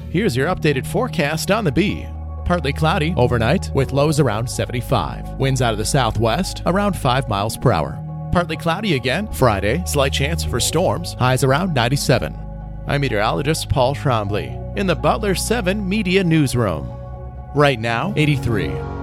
Here's your updated forecast on the Bee. Partly cloudy overnight with lows around 75. Winds out of the southwest around 5 miles per hour. Partly cloudy again Friday. Slight chance for storms. Highs around 97. I'm meteorologist Paul Trombley in the Butler 7 Media Newsroom. Right now, 83.